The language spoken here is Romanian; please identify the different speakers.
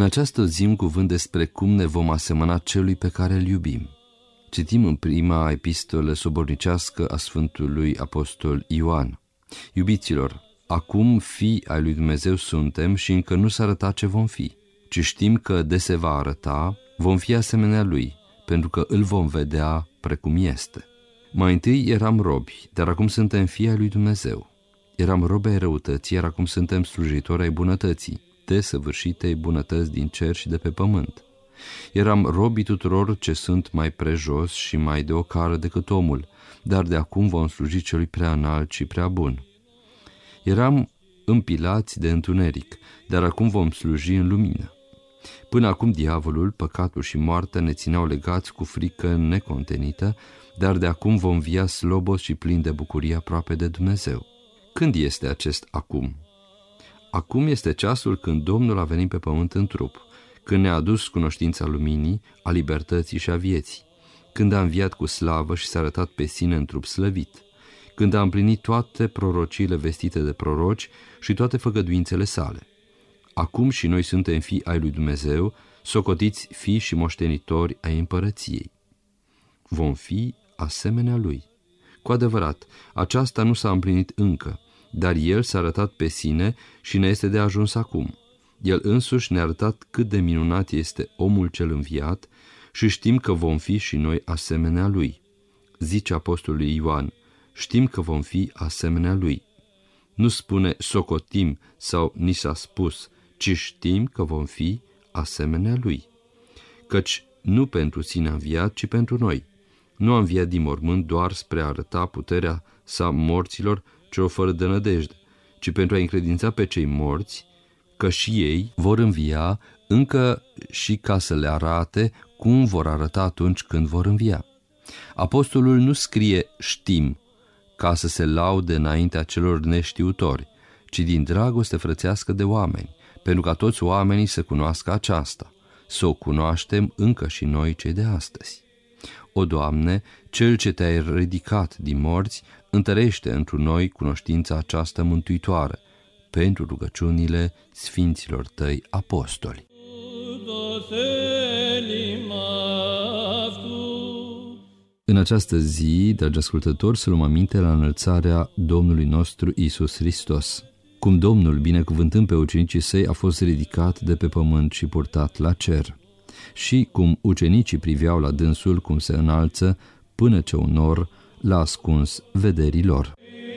Speaker 1: În această zi un cuvânt despre cum ne vom asemăna celui pe care îl iubim. Citim în prima epistolă sobornicească a Sfântului Apostol Ioan. Iubiților, acum fii ai lui Dumnezeu suntem și încă nu s-a arătat ce vom fi, ci știm că de se va arăta, vom fi asemenea lui, pentru că îl vom vedea precum este. Mai întâi eram robi, dar acum suntem fii ai lui Dumnezeu. Eram robi ai răutății, iar acum suntem slujitori ai bunătății, desăvârșitei bunătăți din cer și de pe pământ. Eram robii tuturor ce sunt mai prejos și mai de ocară decât omul, dar de acum vom sluji celui prea înalt și prea bun. Eram împilați de întuneric, dar acum vom sluji în lumină. Până acum diavolul, păcatul și moartea ne țineau legați cu frică necontenită, dar de acum vom via slobos și plini de bucurie aproape de Dumnezeu. Când este acest acum? Acum este ceasul când Domnul a venit pe pământ în trup, când ne-a adus cunoștința luminii, a libertății și a vieții, când a înviat cu slavă și s-a arătat pe sine în trup slăvit, când a împlinit toate prorociile vestite de proroci și toate făgăduințele sale. Acum și noi suntem fii ai lui Dumnezeu, socotiți fii și moștenitori ai împărăției. Vom fi asemenea lui. Cu adevărat, aceasta nu s-a împlinit încă, dar El s-a arătat pe sine și ne este de ajuns acum. El însuși ne-a arătat cât de minunat este omul cel înviat și știm că vom fi și noi asemenea lui. Zice apostolul Ioan, știm că vom fi asemenea lui. Nu spune socotim sau ni s-a spus, ci știm că vom fi asemenea lui. Căci nu pentru sine a înviat, ci pentru noi. Nu a înviat din mormânt doar spre a arăta puterea sa morților celor fără de nădejde, ci pentru a încredința pe cei morți că și ei vor învia, încă și ca să le arate cum vor arăta atunci când vor învia. Apostolul nu scrie știm ca să se laude înaintea celor neștiutori, ci din dragoste frățească de oameni, pentru ca toți oamenii să cunoască aceasta, să o cunoaștem încă și noi cei de astăzi. O, Doamne, Cel ce te-ai ridicat din morți, întărește întru noi cunoștința aceasta mântuitoare, pentru rugăciunile sfinților tăi apostoli. În această zi, dragi ascultători, să luăm aminte la înălțarea Domnului nostru Iisus Hristos. Cum Domnul, binecuvântând pe ucenicii săi, a fost ridicat de pe pământ și purtat la cer. Și cum ucenicii priveau la dânsul cum se înalță, până ce un nor l-a ascuns vederii lor.